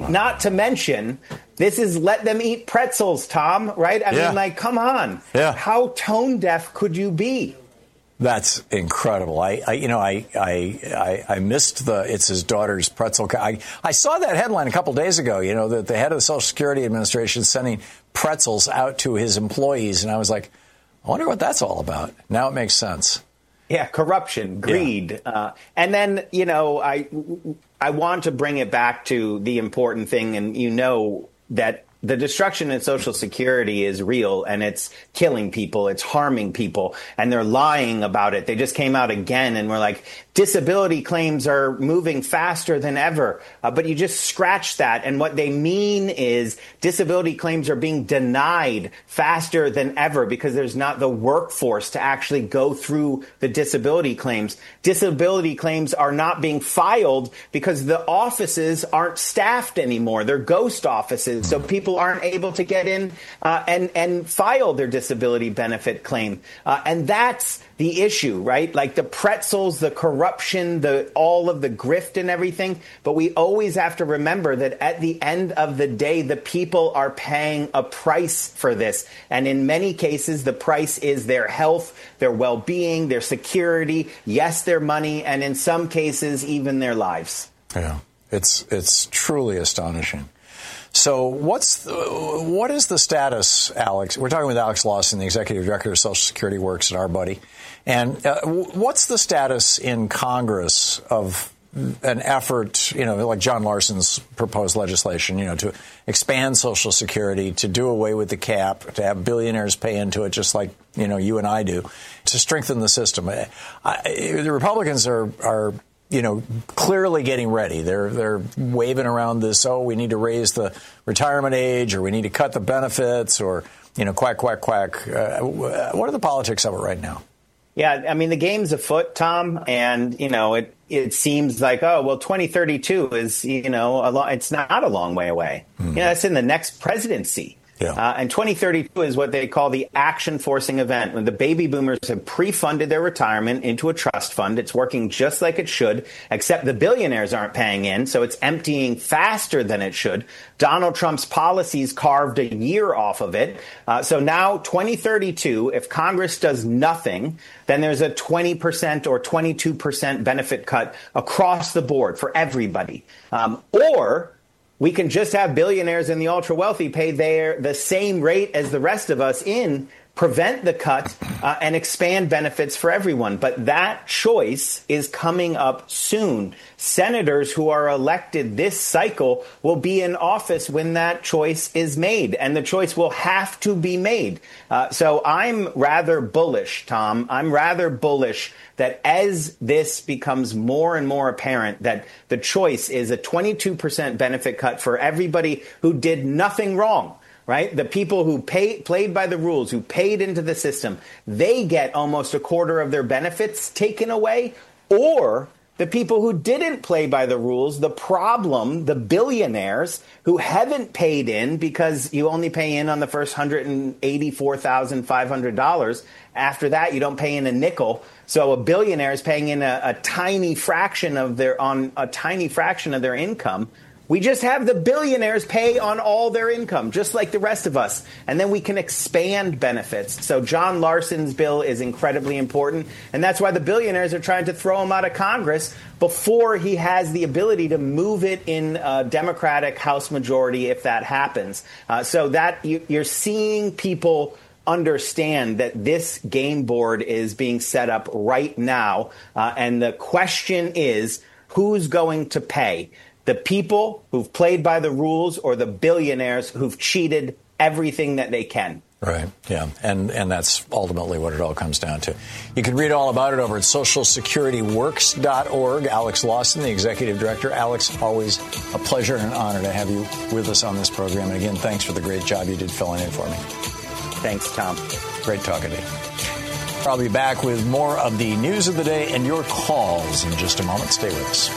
Not to mention, this is let them eat pretzels, Tom, right? I mean, like, come on. Yeah. How tone deaf could you be? That's incredible. I missed it's his daughter's pretzel. I saw that headline a couple days ago, that the head of the Social Security Administration is sending pretzels out to his employees. And I was like, I wonder what that's all about. Now it makes sense. Yeah, corruption, greed. Yeah. And then, I want to bring it back to the important thing. And that the destruction in Social Security is real, and it's killing people, it's harming people, and they're lying about it. They just came out again and were like, disability claims are moving faster than ever. But you just scratch that, and what they mean is disability claims are being denied faster than ever because there's not the workforce to actually go through the disability claims. Disability claims are not being filed because the offices aren't staffed anymore. They're ghost offices, so people aren't able to get in and file their disability benefit claim. And that's the issue, right? Like the pretzels, the corruption, all of the grift and everything. But we always have to remember that at the end of the day, the people are paying a price for this. And in many cases, the price is their health, their well-being, their security, yes, their money, and in some cases, even their lives. Yeah, it's truly astonishing. So what is the status, Alex? We're talking with Alex Lawson, the executive director of Social Security Works, and our buddy. And what's the status in Congress of an effort, like John Larson's proposed legislation, to expand Social Security, to do away with the cap, to have billionaires pay into it just like, you and I do, to strengthen the system? The Republicans are clearly getting ready. They're waving around this, we need to raise the retirement age, or we need to cut the benefits, or, quack, quack, quack. What are the politics of it right now? Yeah, I mean, the game's afoot, Tom, and, it seems like, 2032 is, it's not a long way away. Mm-hmm. It's in the next presidency. Yeah. And 2032 is what they call the action-forcing event, when the baby boomers have pre-funded their retirement into a trust fund. It's working just like it should, except the billionaires aren't paying in, so it's emptying faster than it should. Donald Trump's policies carved a year off of it. So now, 2032, if Congress does nothing, then there's a 20% or 22% benefit cut across the board for everybody. Or we can just have billionaires and the ultra-wealthy pay the same rate as the rest of us prevent the cut, and expand benefits for everyone. But that choice is coming up soon. Senators who are elected this cycle will be in office when that choice is made, and the choice will have to be made. So I'm rather bullish, Tom. I'm rather bullish that as this becomes more and more apparent that the choice is a 22% benefit cut for everybody who did nothing wrong, right? The people who played by the rules, who paid into the system, they get almost a quarter of their benefits taken away. Or the people who didn't play by the rules, the billionaires who haven't paid in because you only pay in on the first $184,500. After that, you don't pay in a nickel. So a billionaire is paying in a tiny fraction of their income. We just have the billionaires pay on all their income, just like the rest of us. And then we can expand benefits. So John Larson's bill is incredibly important. And that's why the billionaires are trying to throw him out of Congress before he has the ability to move it in a Democratic House majority if that happens. So that you're seeing people understand that this game board is being set up right now. And the question is, who's going to pay? The people who've played by the rules, or the billionaires who've cheated everything that they can? Right. Yeah. And that's ultimately what it all comes down to. You can read all about it over at socialsecurityworks.org. Alex Lawson, the executive director. Alex, always a pleasure and an honor to have you with us on this program. And again, thanks for the great job you did filling in for me. Thanks, Tom. Great talking to you. I'll be back with more of the news of the day and your calls in just a moment. Stay with us.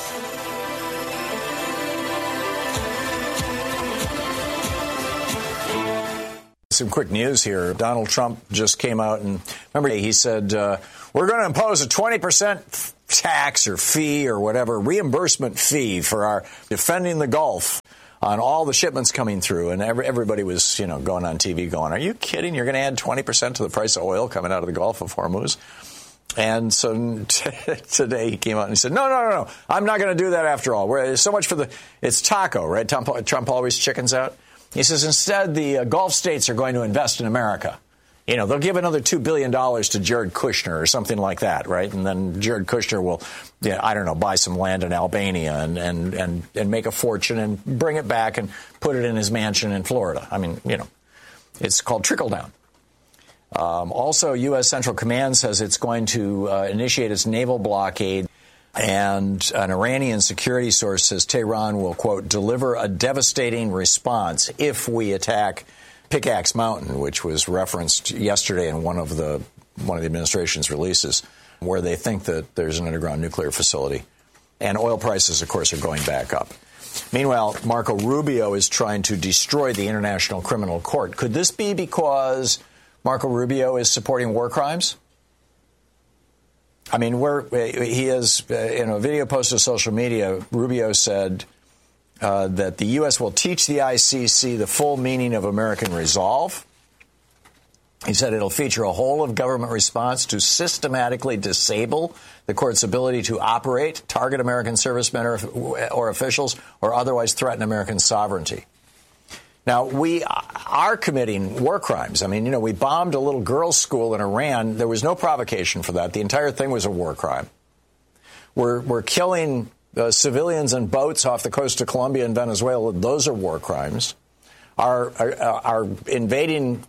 Some quick news here. Donald Trump just came out and, remember, he said, we're going to impose a 20% tax or fee or whatever, reimbursement fee for our defending the Gulf on all the shipments coming through. And everybody was, going on TV going, are you kidding? You're going to add 20% to the price of oil coming out of the Gulf of Hormuz? And so today he came out and he said, no, I'm not going to do that after all. So much for it's taco, right? Trump always chickens out. He says, instead, the Gulf states are going to invest in America. They'll give another $2 billion to Jared Kushner or something like that, right? And then Jared Kushner will, buy some land in Albania and make a fortune and bring it back and put it in his mansion in Florida. I mean, it's called trickle down. Also, U.S. Central Command says it's going to initiate its naval blockade. And an Iranian security source says Tehran will, quote, deliver a devastating response if we attack Pickaxe Mountain, which was referenced yesterday in one of the administration's releases, where they think that there's an underground nuclear facility. And oil prices, of course, are going back up. Meanwhile, Marco Rubio is trying to destroy the International Criminal Court. Could this be because Marco Rubio is supporting war crimes? I mean, he is, in a video posted to social media, Rubio said that the U.S. will teach the ICC the full meaning of American resolve. He said it'll feature a whole-of-government response to systematically disable the court's ability to operate, target American servicemen or officials, or otherwise threaten American sovereignty. Now, we are committing war crimes. I mean, we bombed a little girls' school in Iran. There was no provocation for that. The entire thing was a war crime. We're killing civilians and boats off the coast of Colombia and Venezuela. Those are war crimes. Are invading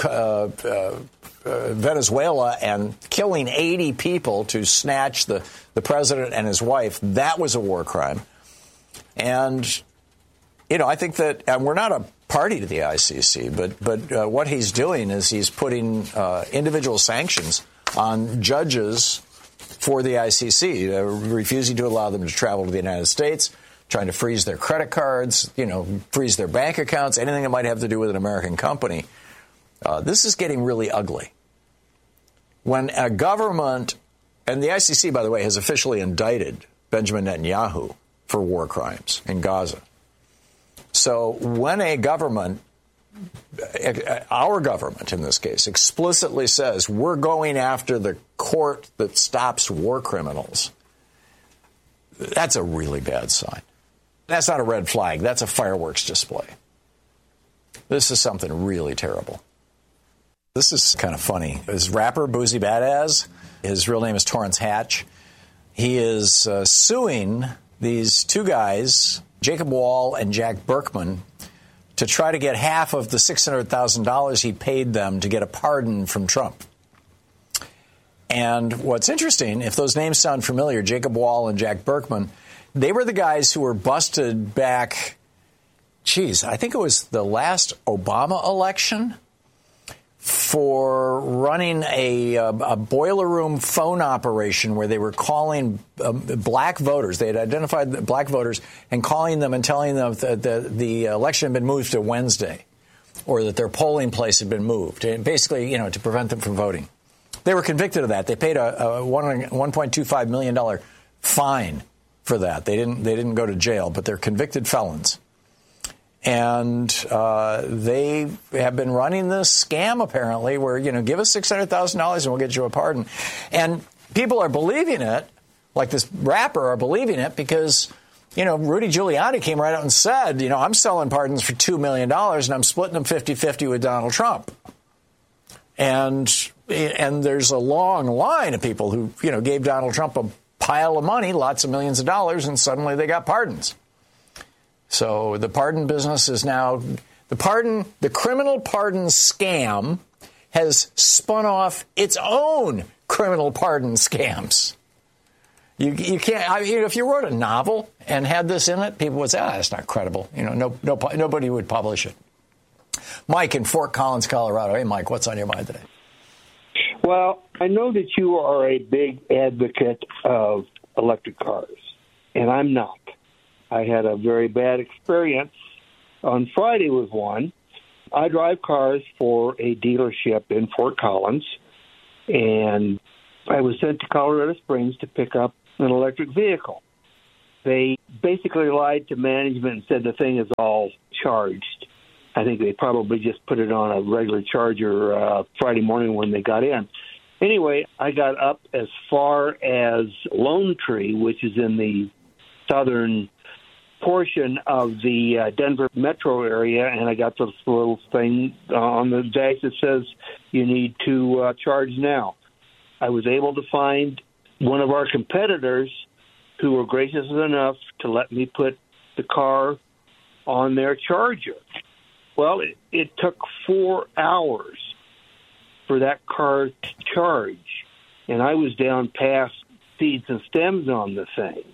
Venezuela and killing 80 people to snatch the president and his wife. That was a war crime. And, I think that, and we're not a party to the ICC, but what he's doing is he's putting individual sanctions on judges for the ICC, refusing to allow them to travel to the United States, trying to freeze their credit cards, freeze their bank accounts, anything that might have to do with an American company. This is getting really ugly. When a government, and the ICC, by the way, has officially indicted Benjamin Netanyahu for war crimes in Gaza. So when a government, our government in this case, explicitly says we're going after the court that stops war criminals, that's a really bad sign. That's not a red flag. That's a fireworks display. This is something really terrible. This is kind of funny. This rapper, Boozy Badass, his real name is Torrance Hatch. He is suing these two guys, Jacob Wall and Jack Berkman, to try to get half of the $600,000 he paid them to get a pardon from Trump. And what's interesting, if those names sound familiar, Jacob Wall and Jack Berkman, they were the guys who were busted back, I think it was the last Obama election, for running a boiler room phone operation where they were calling black voters. They had identified the black voters and calling them and telling them that the election had been moved to Wednesday, or that their polling place had been moved, and basically, to prevent them from voting. They were convicted of that. They paid a $1.25 million fine for that. They didn't go to jail, but they're convicted felons. And they have been running this scam, apparently, where, give us $600,000 and we'll get you a pardon. And people are believing it, like this rapper are believing it, because, Rudy Giuliani came right out and said, I'm selling pardons for $2 million and I'm splitting them 50-50 with Donald Trump. And there's a long line of people who, gave Donald Trump a pile of money, lots of millions of dollars, and suddenly they got pardons. So the pardon business is now, the criminal pardon scam has spun off its own criminal pardon scams. You can't, if you wrote a novel and had this in it, people would say, that's not credible. Nobody would publish it. Mike in Fort Collins, Colorado. Hey, Mike, what's on your mind today? Well, I know that you are a big advocate of electric cars, and I'm not. I had a very bad experience on Friday with one. I drive cars for a dealership in Fort Collins, and I was sent to Colorado Springs to pick up an electric vehicle. They basically lied to management and said the thing is all charged. I think they probably just put it on a regular charger Friday morning when they got in. Anyway, I got up as far as Lone Tree, which is in the southern portion of the Denver metro area, and I got this little thing on the dash that says you need to charge now. I was able to find one of our competitors who were gracious enough to let me put the car on their charger. Well, it took 4 hours for that car to charge, and I was down past seeds and stems on the thing.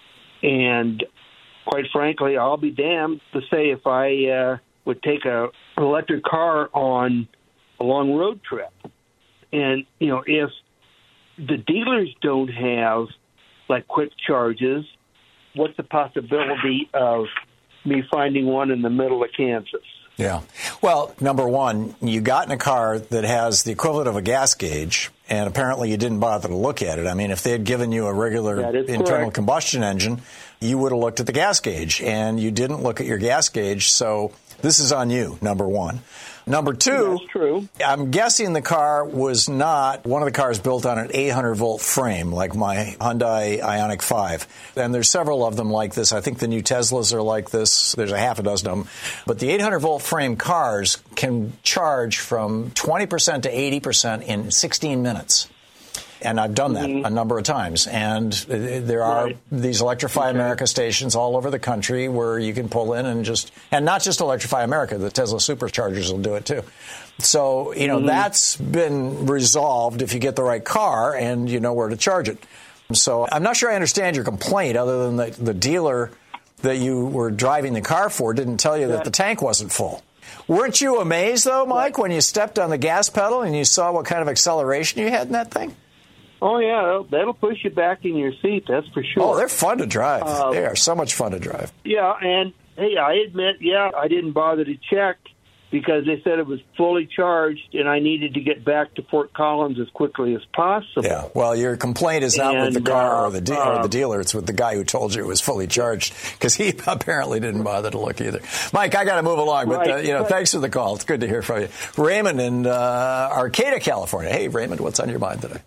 And quite frankly, I'll be damned to say if I would take an electric car on a long road trip. And, you know, if the dealers don't have, like, quick charges, what's the possibility of me finding one in the middle of Kansas? Yeah. Well, number one, you got in a car that has the equivalent of a gas gauge, and apparently you didn't bother to look at it. I mean, if they had given you a regular internal combustion engine, you would have looked at the gas gauge, and you didn't look at your gas gauge, so this is on you, number one. Number two, that's true. I'm guessing the car was not one of the cars built on an 800-volt frame like my Hyundai Ioniq 5. And there's several of them like this. I think the new Teslas are like this. There's a half a dozen of them. But the 800-volt frame cars can charge from 20% to 80% in 16 minutes. And I've done that a number of times. And there are these Electrify America stations all over the country where you can pull in and not just Electrify America, the Tesla superchargers will do it too. So, you know, that's been resolved if you get the right car and you know where to charge it. So I'm not sure I understand your complaint other than that the dealer that you were driving the car for didn't tell you that the tank wasn't full. Weren't you amazed, though, Mike, when you stepped on the gas pedal and you saw what kind of acceleration you had in that thing? Oh, yeah, that'll push you back in your seat, that's for sure. Oh, they're fun to drive. They are so much fun to drive. Yeah, and, hey, I admit, I didn't bother to check because they said it was fully charged and I needed to get back to Fort Collins as quickly as possible. Yeah, well, your complaint is not with the car or the dealer. It's with the guy who told you it was fully charged because he apparently didn't bother to look either. Mike, I got to move along, but, thanks for the call. It's good to hear from you. Raymond in Arcata, California. Hey, Raymond, what's on your mind today?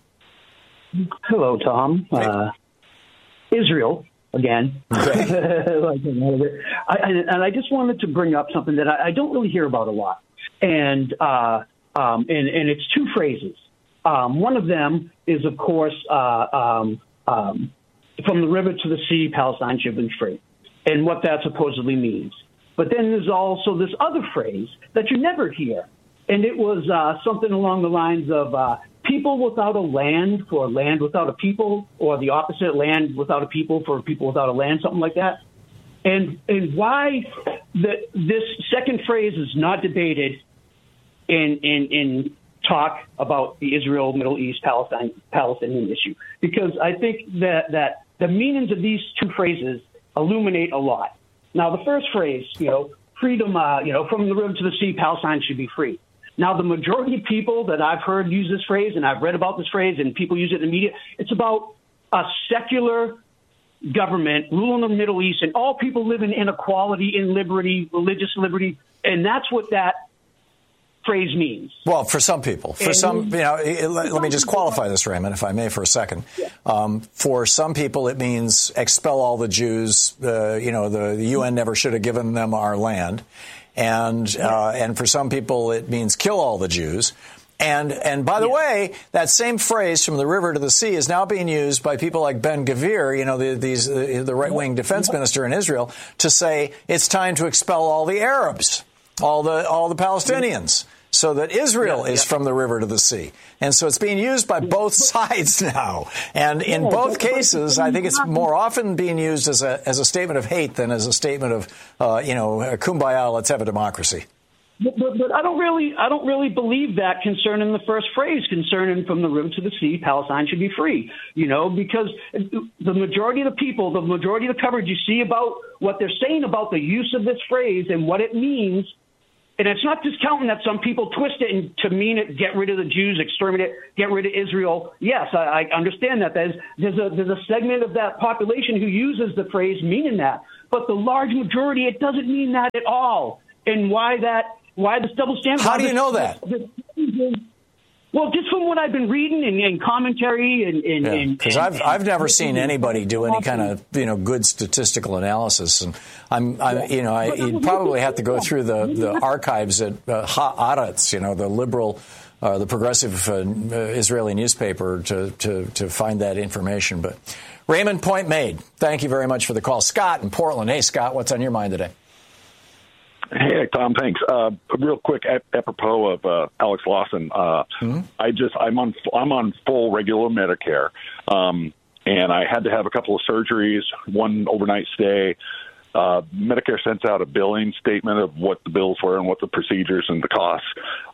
Hello, Tom. Israel, again. Okay. And I just wanted to bring up something that I don't really hear about a lot. And it's two phrases. One of them is, of course, from the river to the sea, Palestine should be free, and what that supposedly means. But then there's also this other phrase that you never hear, and it was something along the lines of people without a land for land without a people, or the opposite, land without a people for people without a land, something like that. And why this second phrase is not debated in talk about the Israel, Middle East, Palestinian issue, because I think that the meanings of these two phrases illuminate a lot. Now, the first phrase, freedom, from the river to the sea, Palestine should be free. Now, the majority of people that I've heard use this phrase, and I've read about this phrase, and people use it in the media, it's about a secular government ruling the Middle East, and all people live in inequality, in liberty, religious liberty, and that's what that phrase means. Well, for some people. For some, let me just qualify this, Raymond, if I may, for a second. Yeah. For some people, it means expel all the Jews. The UN never should have given them our land. And for some people, it means kill all the Jews. And by the way, that same phrase from the river to the sea is now being used by people like Ben Gvir, the right-wing defense minister in Israel, to say it's time to expel all the Arabs, all the Palestinians, so that Israel is from the river to the sea. And so it's being used by both sides now. And in both cases, I think it's more often being used as a statement of hate than as a statement of, kumbaya, let's have a democracy. But I don't really believe that concerning the first phrase, concerning from the river to the sea, Palestine should be free, because the majority of the people, the majority of the coverage you see about what they're saying about the use of this phrase and what it means, And it's not discounting that some people twist it to mean it, get rid of the Jews, exterminate, get rid of Israel. Yes, I understand that. There's a segment of that population who uses the phrase meaning that. But the large majority, it doesn't mean that at all. And why this double standard? How do you know that? Well, just from what I've been reading and commentary and because I've never seen anybody do any kind of good statistical analysis, and you'd probably have to go through the archives at Haaretz, the liberal, the progressive Israeli newspaper to find that information. But Raymond, point made. Thank you very much for the call, Scott in Portland. Hey, Scott, what's on your mind today? Hey, Tom, thanks. Real quick, apropos of Alex Lawson, I'm on full regular Medicare, and I had to have a couple of surgeries, one overnight stay. Medicare sends out a billing statement of what the bills were and what the procedures and the costs.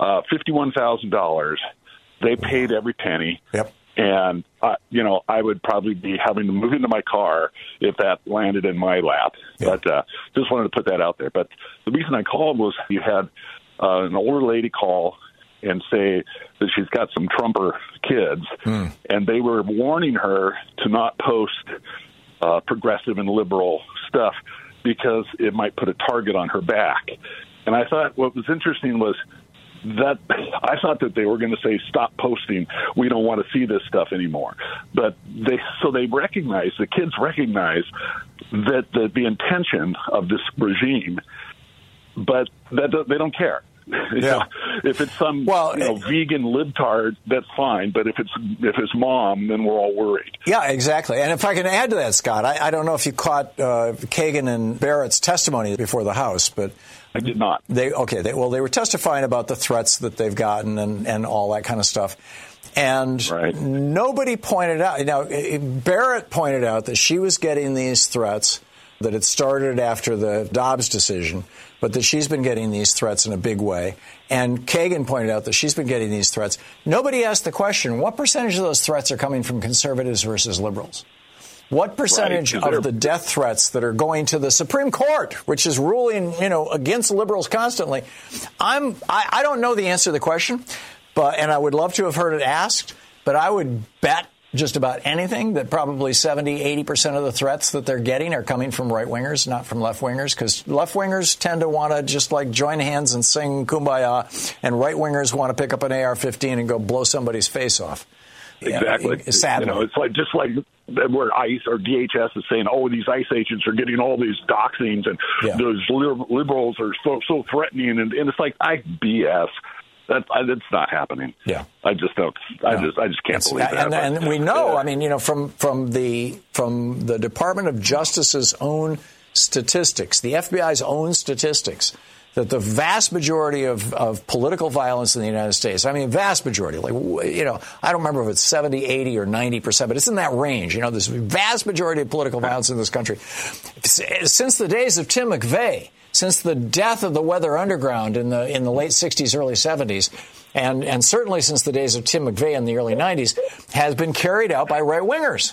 $51,000. They paid every penny. Yep. And, I would probably be having to move into my car if that landed in my lap. Yeah. But just wanted to put that out there. But the reason I called was you had an older lady call and say that she's got some Trumper kids, and they were warning her to not post progressive and liberal stuff because it might put a target on her back. And I thought what was interesting was that I thought that they were going to say, stop posting. We don't want to see this stuff anymore. But the kids recognize that the intention of this regime, but that they don't care. Yeah. If it's some vegan libtard, that's fine. But if it's mom, then we're all worried. Yeah, exactly. And if I can add to that, Scott, I don't know if you caught Kagan and Barrett's testimony before the House, but I did not. They were testifying about the threats that they've gotten and all that kind of stuff. And Nobody pointed out. Barrett pointed out that she was getting these threats, that it started after the Dobbs decision, but that she's been getting these threats in a big way. And Kagan pointed out that she's been getting these threats. Nobody asked the question, what percentage of those threats are coming from conservatives versus liberals? What percentage of the death threats that are going to the Supreme Court, which is ruling, against liberals constantly? I don't know the answer to the question, and I would love to have heard it asked, but I would bet just about anything that probably 70-80% of the threats that they're getting are coming from right-wingers, not from left-wingers, because left-wingers tend to want to just join hands and sing Kumbaya, and right-wingers want to pick up an AR-15 and go blow somebody's face off. Exactly. Sadly. It's just like where ICE or DHS is saying, these ICE agents are getting all these doxings and those liberals are so threatening. And it's like, BS. That's not happening. Yeah. I just don't. I just can't believe that. And we know, from the Department of Justice's own statistics, the FBI's own statistics, that the vast majority of political violence in the United States, vast majority, I don't remember if it's 70, 80, or 90%, but it's in that range. This vast majority of political violence in this country, since the days of Tim McVeigh, since the death of the Weather Underground in the late 60s, early 70s, and certainly since the days of Tim McVeigh in the early 90s, has been carried out by right-wingers.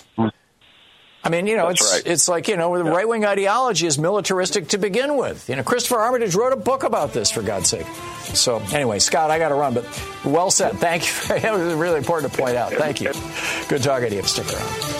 It's like, the right-wing ideology is militaristic to begin with. Christopher Armitage wrote a book about this, for God's sake. So anyway, Scott, I got to run, but well said. Thank you. It was really important to point out. Thank you. Good talking to you. Stick around.